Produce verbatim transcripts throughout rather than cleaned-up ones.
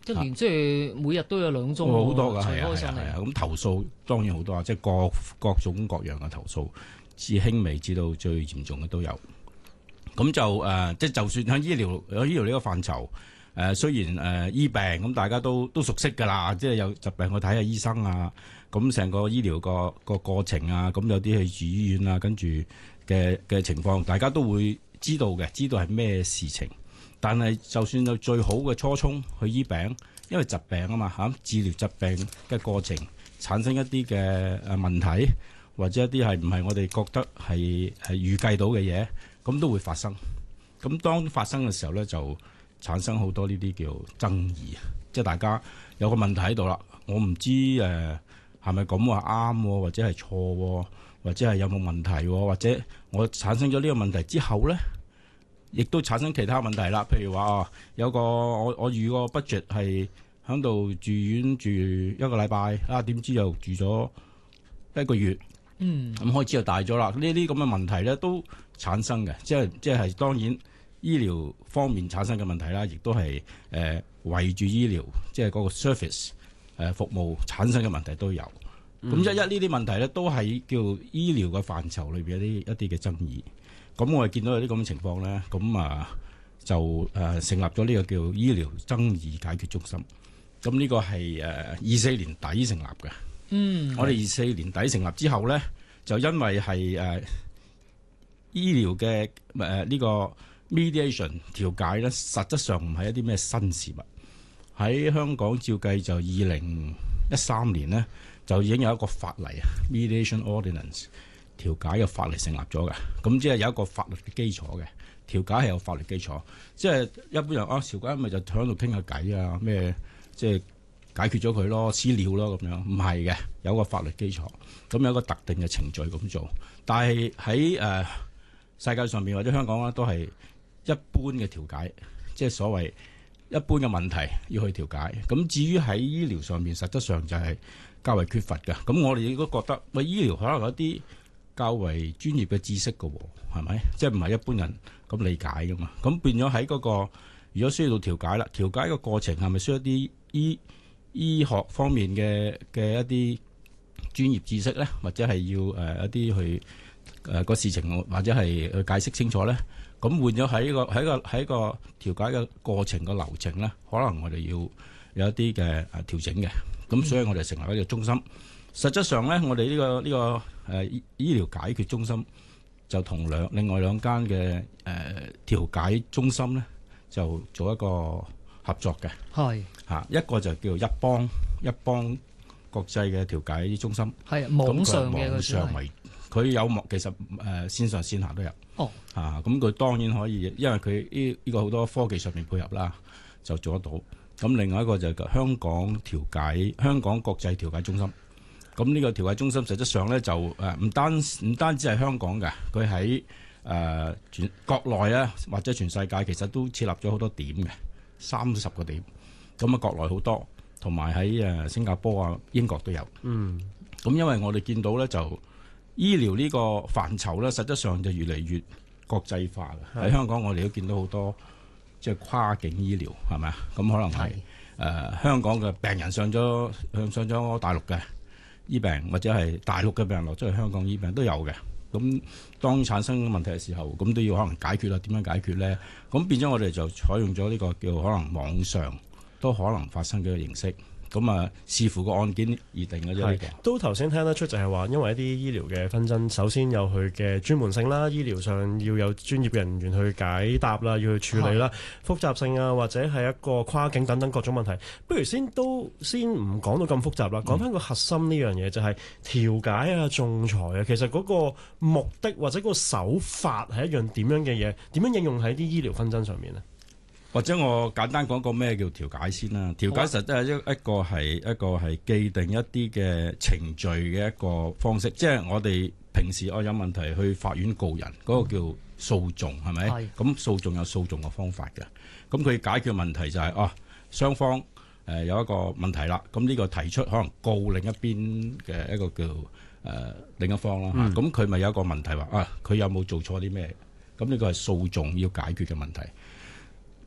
一年即係每日都有兩宗喎， 好多㗎，係啊係係啊，咁投訴當然好多啊，即係各各種各樣嘅投訴，至輕微至到最嚴重嘅都有。咁就誒、呃，即係就算喺醫療喺醫療呢個範疇，誒、呃、雖然誒、呃、醫病咁大家都都熟悉㗎啦，即係有疾病去睇下醫生啊，咁成個醫療個個過程啊，咁有啲去住醫院啊，跟住嘅嘅情況，大家都會知道嘅，知道係咩事情。但係就算有最好嘅初衷去醫病，因為疾病啊嘛嚇，治療疾病嘅過程產生一啲嘅誒問題，或者一啲係唔係我哋覺得係係預計到嘅嘢。咁都會發生，咁當發生嘅時候咧，就產生好多呢啲叫爭議，即係大家有個問題喺度啦，我唔知誒係咪咁話啱，或者係錯，或者係有冇問題，或者我產生咗呢個問題之後咧，亦都產生其他問題啦。譬如話有個我我預個 budget 係喺度住院住一個禮拜，啊點知又住咗一個月，嗯，咁開始就大咗啦。呢啲咁嘅問題咧都產生嘅，即係即係當然醫療方面產生嘅問題啦，亦都係誒圍住醫療，即係嗰個 service 誒服務產生嘅問題都有。咁、嗯、一一呢啲問題咧，都係叫醫療嘅範疇裏邊一啲一啲嘅爭議。咁我哋見到有啲咁嘅情況咧，咁啊就誒成立咗呢個叫醫療爭議解決中心。咁呢個係誒二四年底成立嘅。嗯，我哋二四年底成立之後咧，就因為係誒。呃醫療嘅誒呢個 mediation 調解咧，實質上唔係一啲咩新事物。喺香港照計就二零一三年呢，就已經有一個法例 mediation ordinance 調解嘅法例成立咗嘅。咁即係有一個法律嘅基礎嘅，調解係有法律基礎。即係一般人啊，調解咪就喺度傾下偈啊，咩即係解決咗佢咯，私了咯咁樣，唔係嘅，有個法律基礎。咁有一個特定嘅程序咁做，但係喺誒世界上面或者香港咧，都係一般嘅調解，即係所謂一般嘅問題要去調解。咁至於喺醫療上面，實質上就係較為缺乏嘅。咁我哋亦都覺得，喂，醫療可能有一啲較為專業嘅知識嘅喎，係咪？即係唔係一般人咁理解噶嘛？咁變咗喺嗰個，如果需要到調解啦，調解嘅過程係咪需要一啲醫醫學方面嘅嘅一啲專業知識咧，或者係要誒、呃、一啲去？誒個事情或者係去解釋清楚咧，咁換咗喺個喺個喺個調解嘅過程個流程咧，可能我哋要有一啲嘅誒調整嘅，咁所以我哋成立一個中心。實質上咧，我哋呢個呢個誒醫療解決中心就同兩另外兩間嘅誒調解中心咧，就做一個合作嘅。係嚇，一個就叫一邦一邦國際嘅調解中心，係網上嘅，網上為佢有網，其實誒、呃、線上線下都有。哦，啊，咁佢當然可以，因為佢呢呢個好多科技上面配合啦，就做得到。咁另外一個就係香港調解，香港國際調解中心。咁呢個調解中心實質上咧就誒唔單唔單止係香港嘅，佢喺誒全國內啊或者全世界其實都設立咗好多點嘅，三十個點。咁啊國內好多，同埋喺誒新加坡啊、英國都有。嗯。咁因為我哋見到咧就。醫療呢個範疇咧，實質上就越嚟越國際化嘅。喺香港，我哋都見到好多即係跨境醫療，係咪啊？咁可能係誒、呃、香港嘅病人上咗向上咗大陸嘅醫病，或者係大陸嘅病人落咗去香港醫病都有嘅。咁當產生問題嘅時候，咁都要可能解決啦。點樣解決咧？咁變咗我哋就採用咗呢個叫可能網上都可能發生嘅形式。咁啊，視乎個案件而定嘅啫。係都頭先聽得出就係話，因為一啲醫療嘅紛爭，首先有佢嘅專門性啦，醫療上要有專業嘅人員去解答啦，要去處理啦，複雜性啊，或者係一個跨境等等各種問題。不如先都先唔講到咁複雜啦，講翻個核心呢樣嘢就係調解啊、仲裁啊。其實嗰個目的或者個手法係一樣點樣嘅嘢？點樣應用喺啲醫療紛爭上面呢？ 或者我簡單講個咩叫調解先啦。調解實質係一一個係一個係既定一啲嘅程序嘅一個方式，即係我哋平時我有問題去法院告人嗰、嗰個叫訴訟，係咪？咁訴訟有訴訟嘅方法嘅。咁佢解決問題就係、是、啊雙方誒有一個問題啦，咁呢個提出可能告另一邊嘅一個叫誒、呃、另一方啦。咁佢咪有一個問題話啊佢有冇做錯啲咩？咁呢個係訴訟要解決嘅問題。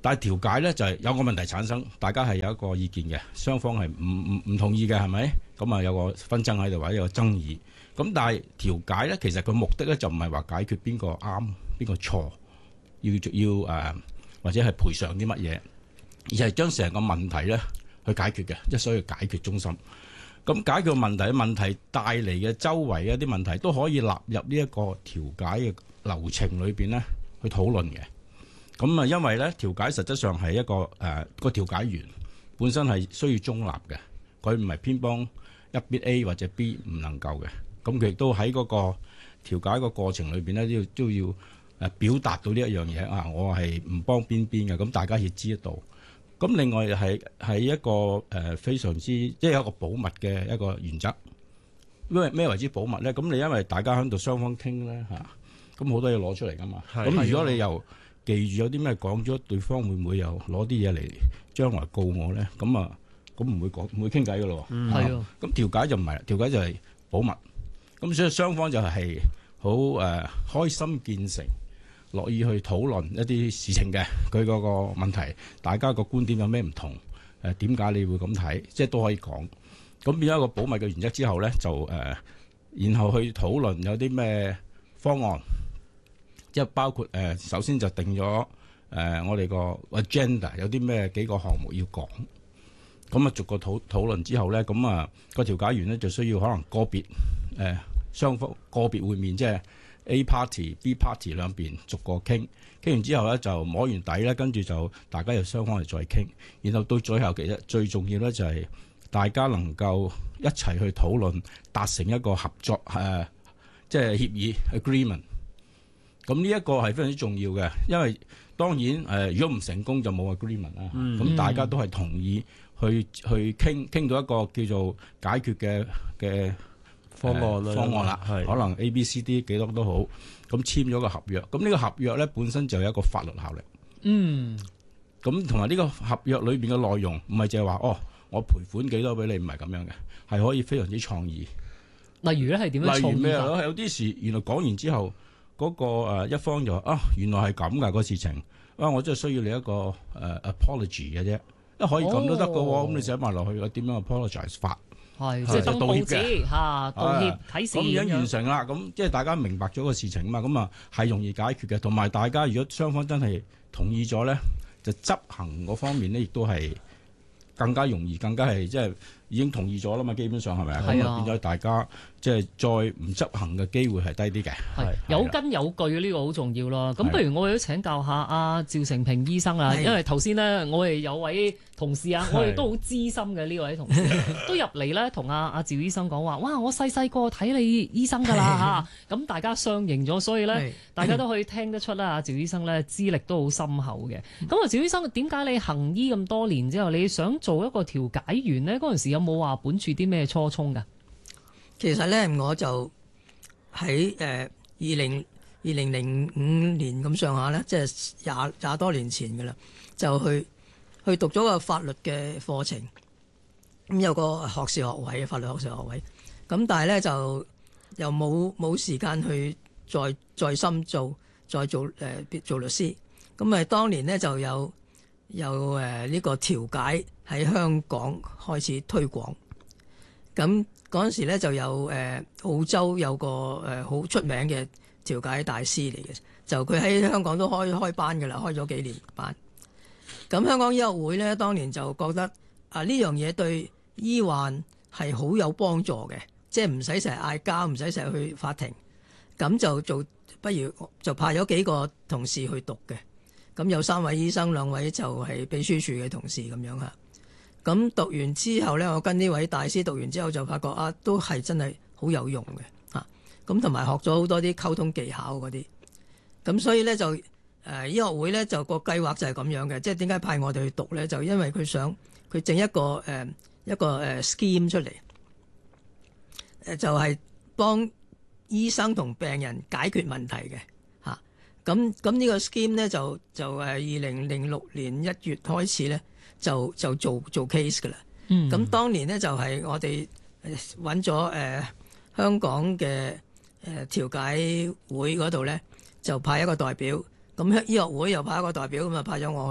但係調解咧就係、是、有個問題產生，大家係有一個意見嘅，雙方係唔唔唔同意嘅，係咪？咁啊有個紛爭喺度或者有個爭議。咁但係調解咧，其實個目的咧就唔係話解決邊個啱邊個錯，要要誒、呃、或者係賠償啲乜嘢，而係將成個問題咧去解決嘅，即係所謂解決中心。咁解決問題，問題帶嚟嘅周圍一啲問題都可以納入呢一個調解嘅流程裏邊咧去討論嘅。咁啊，因為咧調解實質上係一個誒、呃、個調解員本身係需要中立嘅，佢唔係偏幫一邊 A 或者 B 唔能夠嘅。咁佢亦都喺嗰個調解個過程裏邊咧，都要都要誒表達到呢一樣嘢啊！我係唔幫邊邊嘅，咁大家亦知得到。咁另外係係一個誒、呃、非常之即係一個保密嘅一個原則。因為咩為之保密咧？咁你因為大家喺度雙方傾咧嚇，咁好多嘢攞出嚟噶嘛。咁如果你又記住有啲咩講咗，對方會唔會又攞啲嘢嚟將來告我咧？咁啊，咁唔會講唔會傾偈噶咯。係啊。咁調解就唔係，調解就係保密。咁所以雙方就係好誒開心見誠，樂意去討論一啲事情嘅。佢嗰個問題，大家個觀點有咩唔同？誒點解你會咁睇？即係都可以講。咁變咗一個保密嘅原則之後咧，就誒、呃，然後去討論有啲咩方案，即係包括誒、呃，首先就定咗誒、呃、我哋個 agenda 有啲咩幾個項目要講。咁啊逐個討討論之後咧，咁啊個調解員咧就需要可能個別誒、呃、雙方個別會面，即係 A party、B party 兩邊逐個傾，傾完之後咧就摸完底咧，跟住就大家又雙方嚟再傾，然後到最後其實最重要咧就係大家能夠一齊去討論，達成一個合作誒、呃，即係協議 agreement。咁呢一個係非常之重要嘅，因為當然誒、呃，如果唔成功就冇 agreement 啦。咁、嗯、大家都係同意去去傾傾到一個叫做解決嘅嘅方案啦，方案啦，可能 A、B、C、D 幾多都好，咁簽咗個合約。咁呢個合約咧本身就有一個法律效力。嗯。咁同埋呢個合約裏邊嘅內容唔係淨係話哦，我賠款幾多俾你，唔係咁樣嘅，係可以非常之創意。 例如咧係點樣創意？例如咩啊？ 有啲事原來講完之後，嗰、那個誒、呃、一方就話啊，原來係咁噶個事情。啊，我真係需要你一個誒、呃、apology 嘅啫，一可以咁都得噶喎。咁、哦、你寫埋落去，我點樣 apologize 法？係即係登報紙嚇，道歉啟事咁樣完成啦。咁即係大家明白咗個事情啊嘛。咁啊係容易解決嘅。同埋大家如果雙方真係同意咗咧，就執行嗰方面咧，亦都係更加容易，更加係即係已經同意咗啦嘛。基本上係咪啊？咁啊變咗大家即係再唔執行嘅機會係低啲嘅。係有根有據呢個好重要咯。咁不如我哋都請教下阿趙成平醫生啦，因為頭先呢，我哋有位同事啊，我哋都好資深嘅呢位同事都入嚟咧，同阿阿趙醫生講話，哇！我細細個睇你醫生㗎啦嚇，咁大家相認咗，所以咧大家都可以聽得出啦。阿趙醫生咧資歷都好深厚嘅。咁啊，趙醫生點解你行醫咁多年之後，你想做一個調解員呢？嗰陣時有冇話本住啲咩初衷㗎？ 其實咧，我就喺誒二零二零零五年咁上下咧，即係廿廿多年前㗎啦，就去去讀咗個法律嘅課程，咁有個學士學位，法律學士學位。咁但係咧就又冇冇時間去再再深造，再做誒、呃、做律師。咁咪當年咧就有有誒呢、呃這個調解喺香港開始推廣。咁嗰陣時咧就有誒、呃、澳洲有個誒好、呃、出名嘅調解大師嚟嘅，就佢喺香港都開開班㗎啦，開咗幾年班。咁香港醫學會咧當年就覺得啊呢樣嘢對醫患係好有幫助嘅，即係唔使成日嗌交，唔使成日去法庭。咁就做不如就派咗幾個同事去讀嘅。咁有三位醫生，兩位就係秘書處嘅同事咁樣嚇。咁讀完之後咧，我跟呢位大師讀完之後就發覺啊，都係真係好有用嘅嚇。咁同埋學咗好多啲溝通技巧嗰啲。咁所以咧就誒、呃、醫學會咧就個計劃就係咁樣嘅，即係點解派我哋去讀咧？就因為佢想佢整一個誒、呃、一個誒 scheme 出嚟，誒就係、是、幫醫生同病人解決問題嘅嚇。咁咁呢個 scheme 咧就就誒二零零六年一月開始咧。就就做做 case 㗎啦。咁、嗯、當年呢，就係、是、我哋揾咗誒香港嘅誒、呃、調解會嗰度呢，就派一個代表。咁醫學會又派一個代表，咁啊派咗我去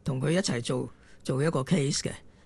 同佢一齊做做一個 case 嘅。